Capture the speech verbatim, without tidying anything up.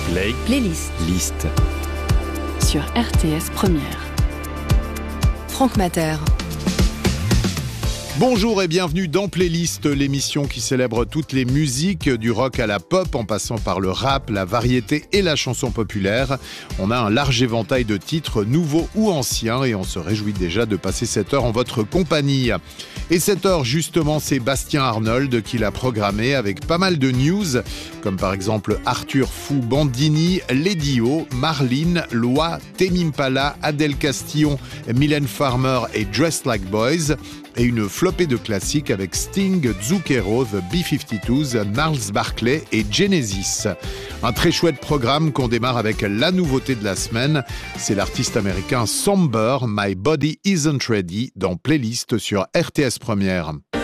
Play. Playlist. Liste. Sur R T S Première. Franck Matter. Bonjour et bienvenue dans Playlist, l'émission qui célèbre toutes les musiques, du rock à la pop, en passant par le rap, la variété et la chanson populaire. On a un large éventail de titres, nouveaux ou anciens, et on se réjouit déjà de passer cette heure en votre compagnie. Et cette heure, justement, c'est Bastien Arnold qui l'a programmée avec pas mal de news, comme par exemple Arthur Fou Bandini, Lady O, Marlene, Loi, Tame Impala, Adèle Castillon, Mylène Farmer et Dressed Like Boys, et une flopée de classiques avec Sting, Zucchero, The B cinquante-deux, Gnarls Barkley et Genesis. Un très chouette programme qu'on démarre avec la nouveauté de la semaine. C'est l'artiste américain Somber, My Body Isn't Ready, dans Playlist sur R T S Première.